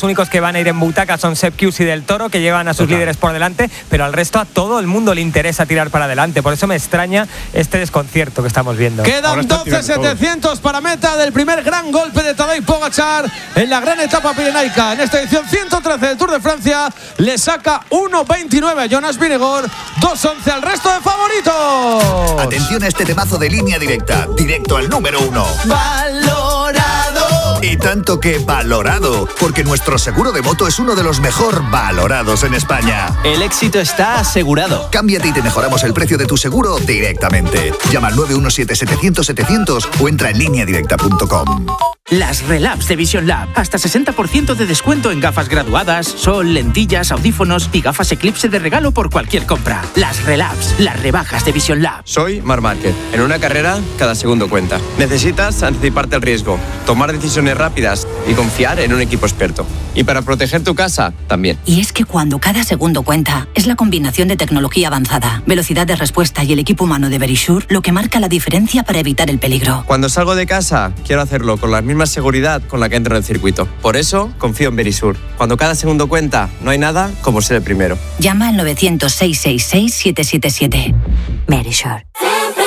únicos que van a ir en butaca son Sepp Kuss y Del Toro, que llevan a sus líderes por delante, pero al resto a todo el mundo le interesa tirar para adelante. Por eso me extraña este desconcierto que estamos viendo. Quedan 12.700 para meta del primer gran golpe de Tadej Pogačar en la gran etapa pirenaica. En esta edición 113 del Tour de Francia le saca 1.29 a Jonas Vingegaard, 2.11 al resto de favoritos. Atención a este temazo de Línea Directa, directo al número 1. Valorado. Y tanto que valorado, porque nuestro seguro de moto es uno de los mejor valorados en España. El éxito está asegurado. Cámbiate y te mejoramos el precio de tu seguro directamente. Llama al 917-700-700 o entra en lineadirecta.com. Las Relabs de Vision Lab. Hasta 60% de descuento en gafas graduadas, sol, lentillas, audífonos y gafas Eclipse de regalo por cualquier compra. Las Relabs, las rebajas de Vision Lab. Soy Marc Márquez. En una carrera, cada segundo cuenta. Necesitas anticiparte al riesgo, tomar decisiones rápidas y confiar en un equipo experto. Y para proteger tu casa, también. Y es que cuando cada segundo cuenta, es la combinación de tecnología avanzada, velocidad de respuesta y el equipo humano de Verisure lo que marca la diferencia para evitar el peligro. Cuando salgo de casa, quiero hacerlo con la misma seguridad con la que entro en el circuito. Por eso, confío en Verisure. Cuando cada segundo cuenta, no hay nada como ser el primero. Llama al 900-666-777. Verisure.